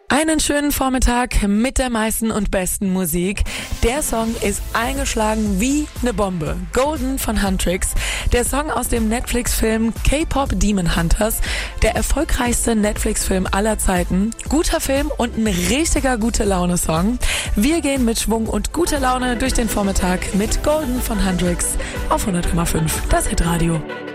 Einen schönen Vormittag mit der meisten und besten Musik. Der Song ist eingeschlagen wie eine Bombe. Golden von Huntrix. Der Song aus dem Netflix-Film K-Pop Demon Hunters. Der erfolgreichste Netflix-Film aller Zeiten. Guter Film und ein richtiger Gute-Laune-Song. Wir gehen mit Schwung und guter Laune durch den Vormittag mit Golden von Huntrix auf 100,5. Das Hitradio.